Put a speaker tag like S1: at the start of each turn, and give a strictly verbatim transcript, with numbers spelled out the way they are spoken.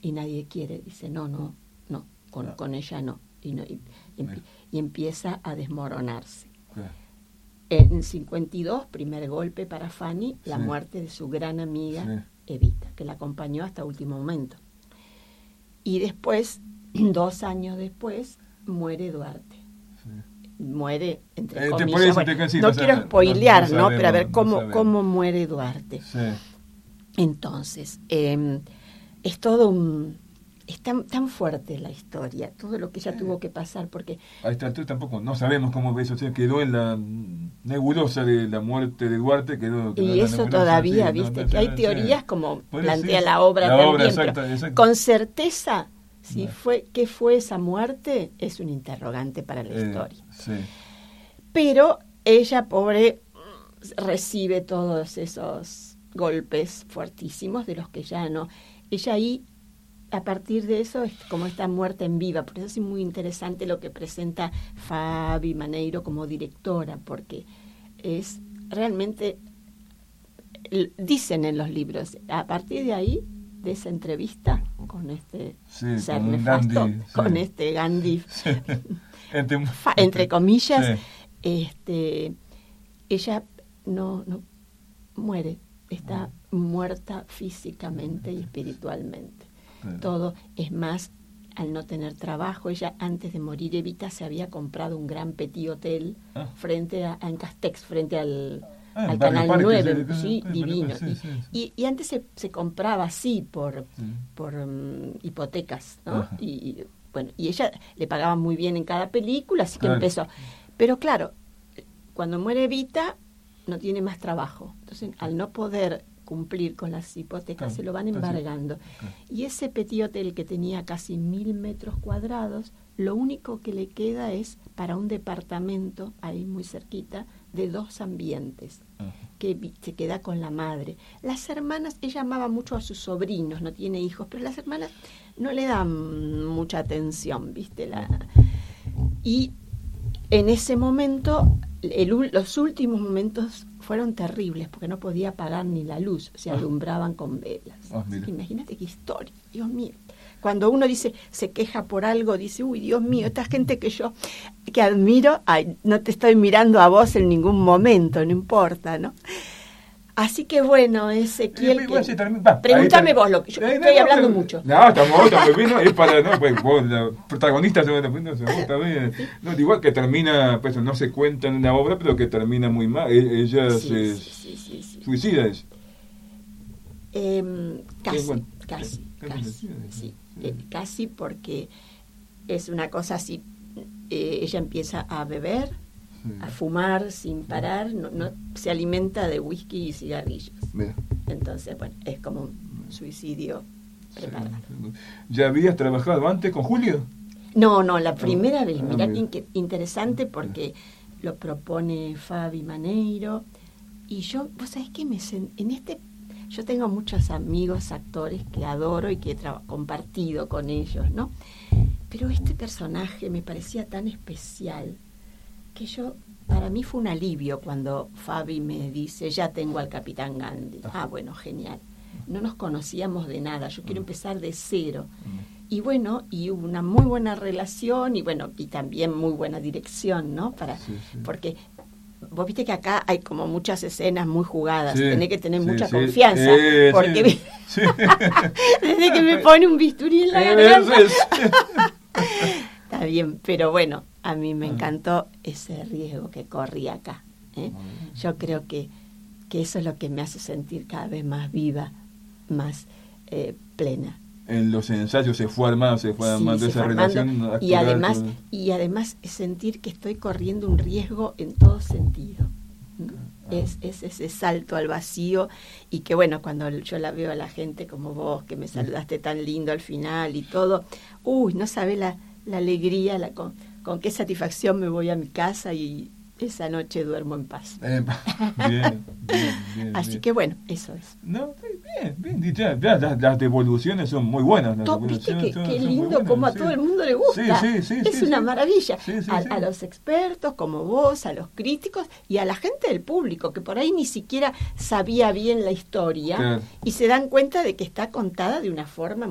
S1: y nadie quiere. Dice, no, no, no, con, claro. con ella no. Y, no, y, y, y empieza a desmoronarse. Claro. En cincuenta y dos, primer golpe para Fanny, la sí. muerte de su gran amiga sí. Evita, que la acompañó hasta último momento. Y después, dos años después, muere Duarte. Sí. Muere, entre eh, comillas. Bueno, no pasar, quiero spoilear, ¿no? No, sabemos, ¿no? Pero a ver cómo, no cómo muere Duarte. Sí. Entonces, eh, es todo un... Es tan, tan fuerte la historia, todo lo que ella eh. tuvo que pasar, porque...
S2: A esta altura tampoco, no sabemos cómo eso, o sea, quedó en la nebulosa de la muerte de Duarte, quedó... quedó
S1: y eso nebulosa, todavía, sí, viste, no, que hay teorías sí. como plantea sí, la obra la también, obra, exacto, pero exacto. con certeza, si no. fue qué fue esa muerte, es un interrogante para la eh, historia. Sí. Pero ella, pobre, recibe todos esos golpes fuertísimos de los que ya no... Ella ahí... A partir de eso, es como está muerta en viva. Por eso es muy interesante lo que presenta Fabi Maneiro como directora, porque es realmente, dicen en los libros, a partir de ahí, de esa entrevista con este
S2: sí,
S1: ser
S2: con
S1: nefasto,
S2: Gandhi,
S1: con
S2: sí.
S1: este Gandhi,
S2: sí. entre,
S1: fa, entre comillas,
S2: sí.
S1: este, ella no, no muere, está muerta físicamente y espiritualmente. Todo, es más, al no tener trabajo, ella antes de morir, Evita se había comprado un gran petit hotel ah. frente a, en Castex, frente al, ah, al Canal Parque, nueve, sí, sí, sí divino. Sí, sí, sí. Y, y antes se, se compraba así por, sí. por um, hipotecas, ¿no? Y, y bueno, y ella le pagaba muy bien en cada película, así que claro. empezó. Pero claro, cuando muere Evita, no tiene más trabajo. Entonces, al no poder cumplir con las hipotecas, claro, se lo van embargando. Claro. Y ese petit hotel que tenía casi mil metros cuadrados, lo único que le queda es para un departamento, ahí muy cerquita, de dos ambientes, uh-huh. que se queda con la madre. Las hermanas, ella amaba mucho a sus sobrinos, no tiene hijos, pero las hermanas no le dan mucha atención, ¿viste? La... Y en ese momento, el, los últimos momentos fueron terribles porque no podía apagar ni la luz, se alumbraban con velas. Oh, imagínate qué historia, Dios mío. Cuando uno dice, se queja por algo, dice, uy, Dios mío, esta gente que yo, que admiro, ay, no te estoy mirando a vos en ningún momento, no importa, ¿no? Así que bueno, Ezequiel, eh, bueno, que... sí, va, pregúntame está, vos, lo que yo eh, estoy no, hablando no, mucho.
S2: No, estamos, estamos bien, ¿no? Es para, no, pues vos, la protagonista, no, está bien. No, igual que termina, pues no se cuenta en una obra, pero que termina muy mal, ella sí, se sí, sí, sí, sí. suicida. Es.
S1: Eh, casi, bueno, casi,
S2: ¿qué,
S1: casi, sí, sí, eh, casi porque es una cosa así, eh, ella empieza a beber, a fumar sin parar, no, no se alimenta de whisky y cigarrillos. Mira. Entonces, bueno, es como un suicidio preparado.
S2: ¿Ya habías trabajado antes con Julio?
S1: No, no, la primera oh, vez. Mirá ah, qué interesante porque lo propone Fabi Maneiro y yo, vos sabés que me en este yo tengo muchos amigos actores que adoro y que he tra- compartido con ellos, ¿no? Pero este personaje me parecía tan especial que yo, para mí fue un alivio cuando Fabi me dice, ya tengo al Capitán Gandhi. Ah, bueno, genial. No nos conocíamos de nada, yo quiero empezar de cero. Y bueno, y hubo una muy buena relación y bueno, y también muy buena dirección, ¿no? Para, sí, sí. Porque vos viste que acá hay como muchas escenas muy jugadas, sí, tenés que tener sí, mucha sí. confianza, eh, porque sí. Sí. desde que me pone un bisturí en la garganta. Está bien, pero bueno, a mí me encantó ese riesgo que corrí acá. ¿eh? Yo creo que, que eso es lo que me hace sentir cada vez más viva, más eh, plena.
S2: En los ensayos se fue armando, se fue armando sí, esa relación actoral,
S1: y además todo. y además sentir que estoy corriendo un riesgo en todo sentido. Ah. Es, es ese salto al vacío y que bueno, cuando yo la veo a la gente como vos, que me saludaste tan lindo al final y todo, uy, no sabés la, la alegría, la con, con qué satisfacción me voy a mi casa y esa noche duermo en paz.
S2: Eh, bien, bien, bien.
S1: Así
S2: bien.
S1: que bueno, eso es.
S2: No, bien, bien. Ya, ya, las, las devoluciones son muy buenas. Las
S1: ¿Viste que,
S2: son,
S1: qué
S2: son
S1: lindo cómo a
S2: sí.
S1: todo el mundo le gusta?
S2: Sí, sí, sí,
S1: es
S2: sí,
S1: una
S2: sí.
S1: maravilla.
S2: Sí, sí,
S1: a,
S2: sí.
S1: a los expertos como vos, a los críticos y a la gente del público, que por ahí ni siquiera sabía bien la historia claro. y se dan cuenta de que está contada de una forma